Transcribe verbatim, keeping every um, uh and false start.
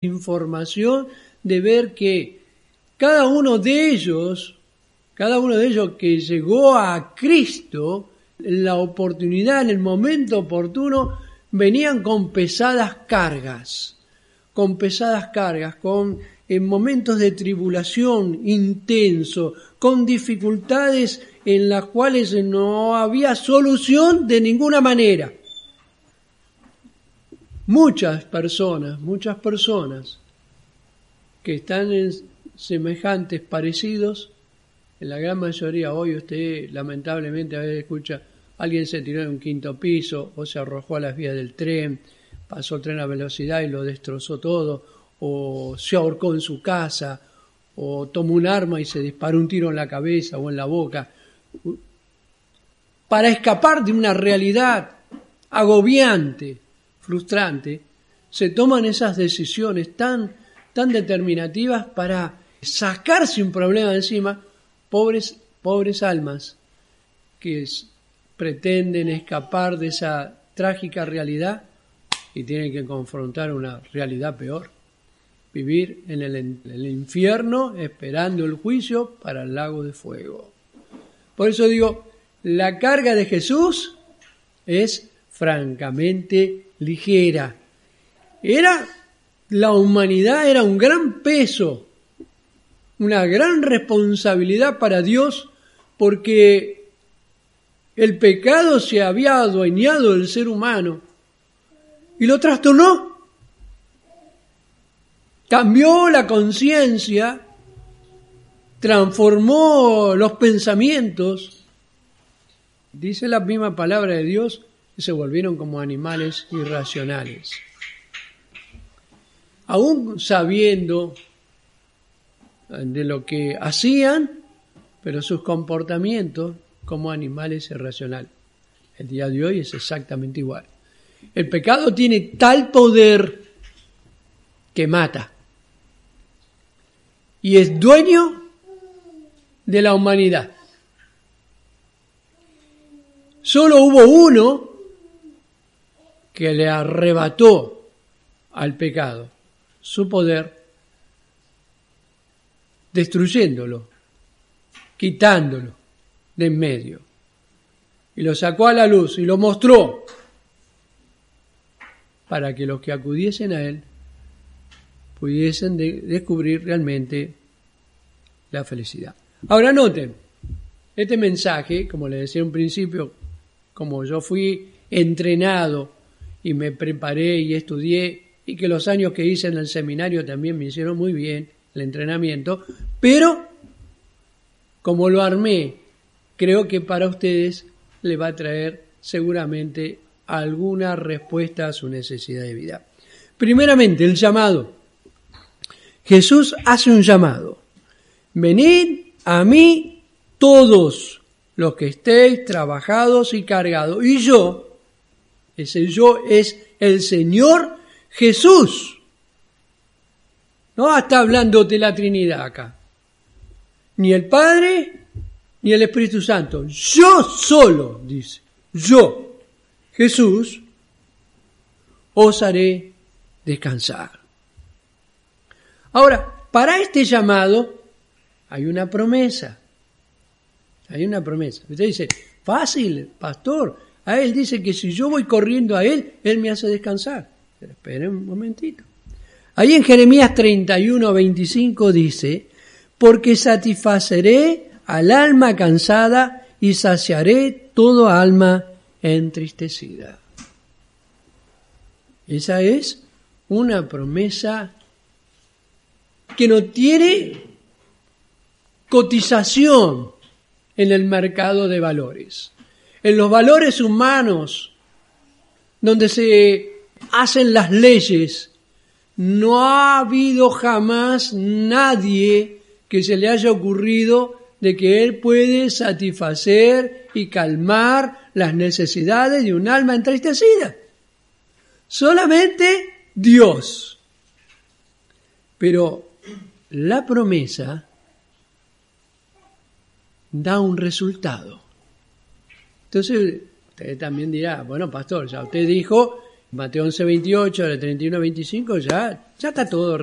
información de ver que cada uno de ellos, cada uno de ellos que llegó a Cristo, en la oportunidad, en el momento oportuno, venían con pesadas cargas, con pesadas cargas, con en momentos de tribulación intenso, con dificultades en las cuales no había solución de ninguna manera. Muchas personas, muchas personas que están en semejantes parecidos, en la gran mayoría hoy usted lamentablemente a veces escucha, alguien se tiró de un quinto piso o se arrojó a las vías del tren, pasó el tren a velocidad y lo destrozó todo, o se ahorcó en su casa, o tomó un arma y se disparó un tiro en la cabeza o en la boca, para escapar de una realidad agobiante, frustrante, se toman esas decisiones tan, tan determinativas para sacarse un problema de encima, pobres, pobres almas que es, pretenden escapar de esa trágica realidad y tienen que confrontar una realidad peor, vivir en el, en el infierno esperando el juicio para el lago de fuego. Por eso digo, la carga de Jesús es francamente ligera. Era, la humanidad era un gran peso, una gran responsabilidad para Dios, porque el pecado se había adueñado del ser humano y lo trastornó. Cambió la conciencia, transformó los pensamientos. Dice la misma palabra de Dios que se volvieron como animales irracionales. Aún sabiendo de lo que hacían, pero sus comportamientos como animales irracionales. El día de hoy es exactamente igual. El pecado tiene tal poder que mata. Y es dueño de la humanidad. Solo hubo uno que le arrebató al pecado su poder, destruyéndolo, quitándolo de en medio. Y lo sacó a la luz y lo mostró para que los que acudiesen a él pudiesen de- descubrir realmente la felicidad. Ahora noten, este mensaje, como les decía en un principio, como yo fui entrenado y me preparé y estudié, y que los años que hice en el seminario también me hicieron muy bien el entrenamiento, pero como lo armé, creo que para ustedes le va a traer seguramente alguna respuesta a su necesidad de vida. Primeramente, el llamado. Jesús hace un llamado. Venid a mí todos los que estéis trabajados y cargados. Y yo, ese yo es el Señor Jesús. No está hablando de la Trinidad acá. Ni el Padre, ni el Espíritu Santo. Yo solo, dice. Yo, Jesús, os haré descansar. Ahora, para este llamado hay una promesa. Hay una promesa. Usted dice, fácil, pastor. A él dice que si yo voy corriendo a él, él me hace descansar. Pero esperen un momentito. Ahí en Jeremías treinta y uno, veinticinco dice, porque satisfaceré al alma cansada y saciaré todo alma entristecida. Esa es una promesa que no tiene cotización en el mercado de valores. En los valores humanos, donde se hacen las leyes, no ha habido jamás nadie que se le haya ocurrido de que él puede satisfacer y calmar las necesidades de un alma entristecida. Solamente Dios. Pero la promesa da un resultado. Entonces, usted también dirá, bueno, pastor, ya usted dijo Mateo once veintiocho, de treinta y uno a veinticinco, ya, ya está todo